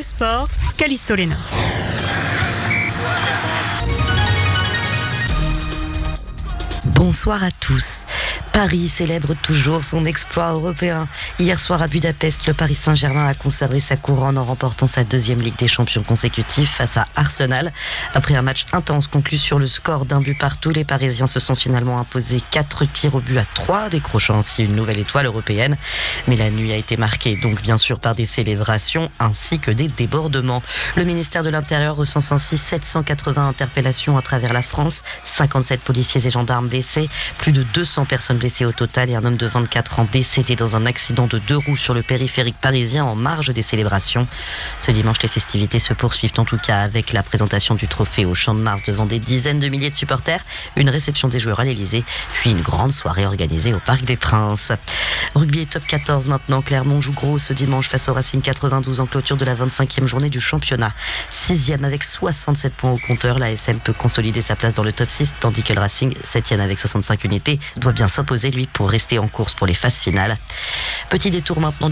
le sport, Callisto Léna. Bonsoir à tous. Paris célèbre toujours son exploit européen. Hier soir à Budapest, le Paris Saint-Germain a conservé sa couronne en remportant sa deuxième Ligue des Champions consécutive face à Arsenal. Après un match intense conclu sur le score d'un but partout, les Parisiens se sont finalement imposés 4 tirs au but à 3, décrochant ainsi une nouvelle étoile européenne. Mais la nuit a été marquée donc bien sûr par des célébrations ainsi que des débordements. Le ministère de l'Intérieur recense ainsi 780 interpellations à travers la France, 57 policiers et gendarmes blessés, plus de 200 personnes blessées au total et un homme de 24 ans décédé dans un accident de 2 roues sur le périphérique parisien en marge des célébrations. Ce dimanche, les festivités se poursuivent en tout cas avec la présentation du trophée au Champ de Mars devant des dizaines de milliers de supporters, une réception des joueurs à l'Elysée, puis une grande soirée organisée au Parc des Princes. Rugby et top 14 maintenant, Clermont joue gros ce dimanche face au Racing 92 en clôture de la 25e journée du championnat. 6e avec 67 points au compteur, la SM peut consolider sa place dans le top 6, tandis que le Racing, 7e avec 65 unités, doit bien s'imposer lui pour rester en course pour les phases finales. Petit détour maintenant